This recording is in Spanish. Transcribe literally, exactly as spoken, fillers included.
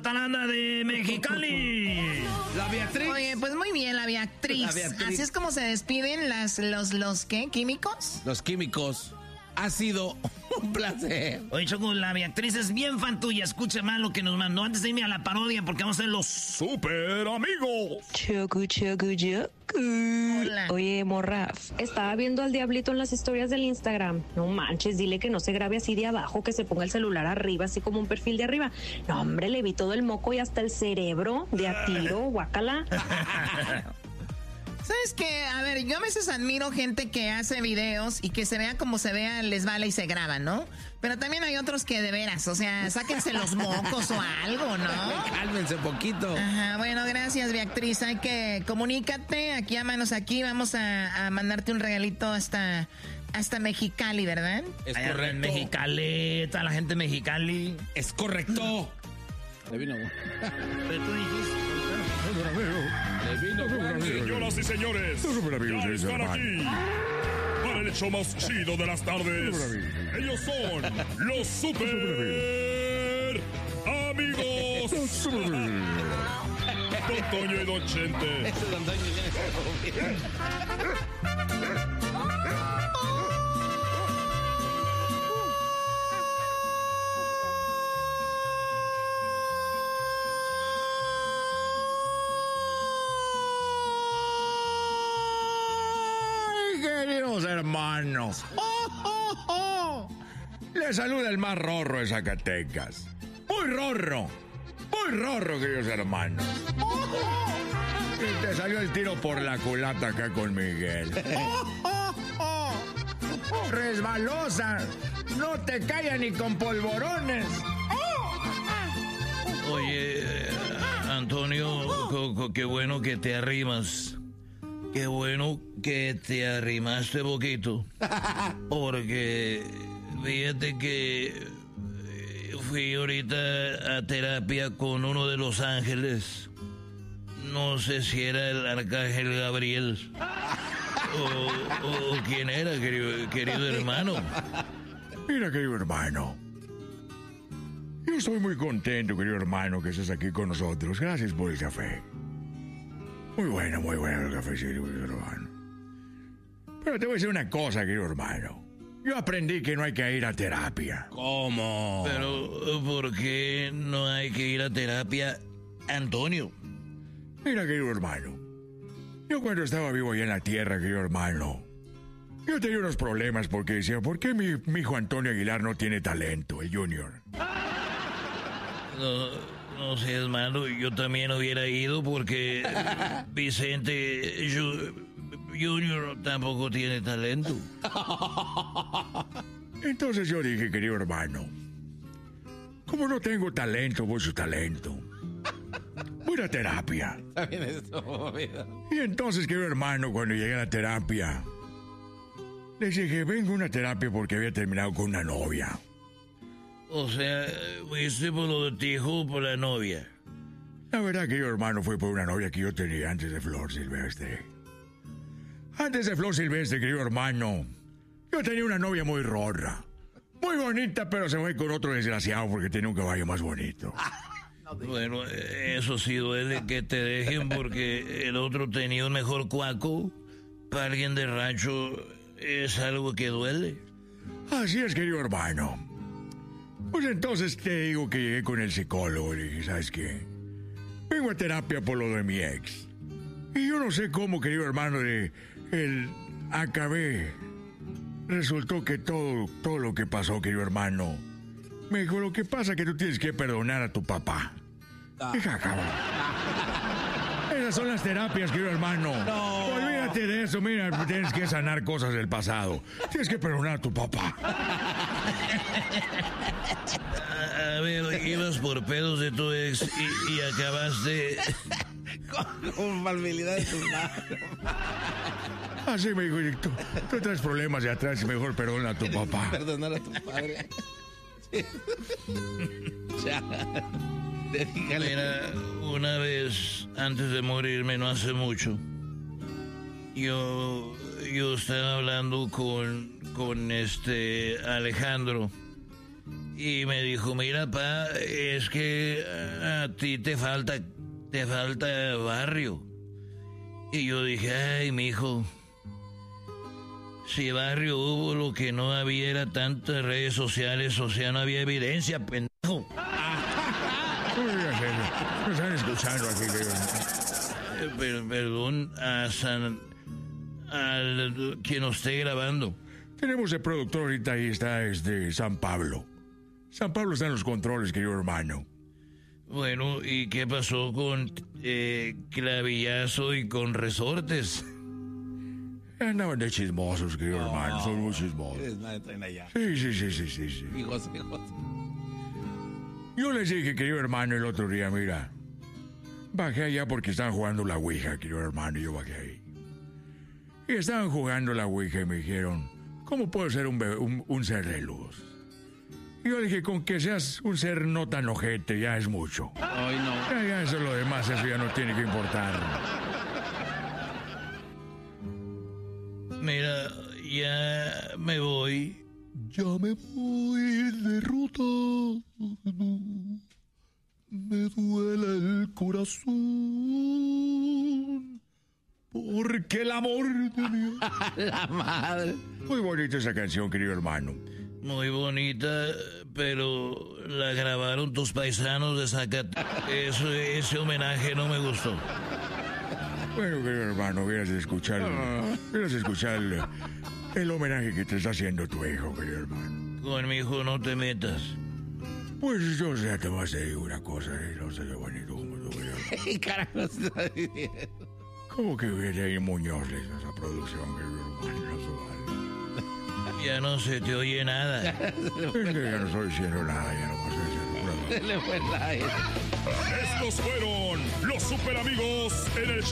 catalana de Mexicali. La Beatriz. Oye, pues muy bien, la Beatriz. La Beatriz. Así es como se despiden las, los, los, ¿qué? ¿Químicos? Los químicos. Ha sido un placer. Oye, Choco, la Beatriz es bien fan tuya. Escucha más lo que nos mandó antes de irme a la parodia, porque vamos a ser los super amigos. Choco, choco, choco. Hola. Oye, morra, estaba viendo al diablito en las historias del Instagram. No manches, dile que no se grabe así de abajo, que se ponga el celular arriba, así como un perfil de arriba. No, hombre, le vi todo el moco y hasta el cerebro de a tiro, guácala. ¿Sabes qué? A ver, yo a veces admiro gente que hace videos y que se vea como se vea, les vale y se graba, ¿no? Pero también hay otros que de veras, o sea, sáquense los mocos o algo, ¿no? Cálmense un poquito. Ajá, bueno, gracias, Beatriz. Hay que, comunícate, aquí llámanos aquí, vamos a, a mandarte un regalito hasta, hasta Mexicali, ¿verdad? Es Allá correcto. En Mexicali, toda la gente de Mexicali. Es correcto. Le vino. Pero tú dijiste. Señoras y señores, ya están aquí para el show más chido de las tardes. Ellos son los super amigos. Don Toño y Don Chente. Queridos hermanos, ¡oh, oh, oh! Les saluda el más rorro de Zacatecas. Muy rorro, muy rorro, queridos hermanos. ¡Oh, oh! Y te salió el tiro por la culata acá con Miguel. ¡Oh, oh, oh! Resbalosa, no te calla ni con polvorones. ¡Oh! Oye, Antonio, qué bueno que te arrimas. Qué bueno que te arrimaste poquito, porque fíjate que fui ahorita a terapia con uno de los ángeles. No sé si era el arcángel Gabriel o, o, o quién era, querido, querido hermano. Mira, querido hermano, yo estoy muy contento, querido hermano, que estés aquí con nosotros. Gracias por el café. Muy bueno, muy bueno el café, querido hermano. Pero te voy a decir una cosa, querido hermano. Yo aprendí que no hay que ir a terapia. ¿Cómo? Pero, ¿por qué no hay que ir a terapia, Antonio? Mira, querido hermano, yo cuando estaba vivo allá en la tierra, querido hermano, yo tenía unos problemas porque decía, ¿por qué mi, mi hijo Antonio Aguilar no tiene talento, el Junior? No... No sé, hermano, yo también hubiera ido porque Vicente Junior tampoco tiene talento. Entonces yo dije, querido hermano, como no tengo talento, voy a su talento. Voy a la terapia. Y entonces, querido hermano, cuando llegué a la terapia, les dije, vengo a una terapia porque había terminado con una novia. O sea, fuiste por lo de tu hijo o por la novia. La verdad, querido hermano, fue por una novia que yo tenía antes de Flor Silvestre. Antes de Flor Silvestre, querido hermano, yo tenía una novia muy rorra. Muy bonita, pero se fue con otro desgraciado porque tenía un caballo más bonito. Bueno, eso sí duele que te dejen porque el otro tenía un mejor cuaco. Para alguien de rancho es algo que duele. Así es, querido hermano. Pues entonces te digo que llegué con el psicólogo y le dije, ¿sabes qué? Vengo a terapia por lo de mi ex. Y yo no sé cómo, querido hermano, de el acabé. Resultó que todo, todo lo que pasó, querido hermano, me dijo, lo que pasa es que tú tienes que perdonar a tu papá. Ah. Deja, cabrón. Esas son las terapias, querido hermano. No. Olvídate de eso, mira, tienes que sanar cosas del pasado. Tienes que perdonar a tu papá. A, a ver, ibas por pedos de tu ex y, y acabaste... con, con falabilidad de tu lado. Así me dijo, tú, tú traes problemas de atrás y mejor perdona a tu papá. Perdonar a tu padre. Ya. Mira, una vez antes de morirme, no hace mucho, yo, yo estaba hablando con, con este Alejandro y me dijo, mira, pa, es que a ti te falta, te falta barrio. Y yo dije, ay, mijo, si barrio hubo, lo que no había era tantas redes sociales, o sea, no había evidencia, pendejo. Me están escuchando aquí, Eh, per- Perdón a San, al quien nos esté grabando. Tenemos el productor ahorita ahí, está este San Pablo. San Pablo está en los controles, querido hermano. Bueno, ¿y qué pasó con eh, Clavillazo y con Resortes? Andaban de chismosos, querido No, hermano, son muy chismosos. Es nada, traen allá. Sí, sí, sí, sí, sí, sí. Hijos, hijos. Yo les dije, querido hermano, el otro día, mira, bajé allá porque estaban jugando la Ouija, querido hermano, y yo bajé ahí. Y estaban jugando la Ouija y me dijeron, ¿cómo puedo ser un, be- un, un ser de luz? Y yo dije, con que seas un ser no tan ojete, ya es mucho. Ay, no. Ya, ya, eso lo demás, eso ya no tiene que importar. Mira, ya me voy. Ya me voy de ruta. Me duele el corazón. Porque el amor de mi... La madre. Muy bonita esa canción, querido hermano. Muy bonita, pero la grabaron tus paisanos de Zacatecas. Eso, ese homenaje no me gustó. Bueno, querido hermano, vienes a escuchar, vienes a escuchar el, el homenaje que te está haciendo tu hijo, querido hermano. Con mi hijo no te metas. Pues yo ya te voy a decir una cosa, ¿eh? No sé qué bonito como tú, querido hermano. ¿Qué carajo está diciendo? ¿Cómo que viene ahí Muñoz le hizo esa producción, querido hermano? No se vale. Ya no se te oye nada. Es que ya no estoy diciendo nada, ya no vas a decir nada. Se le fue el aire. Estos fueron los super amigos en el show.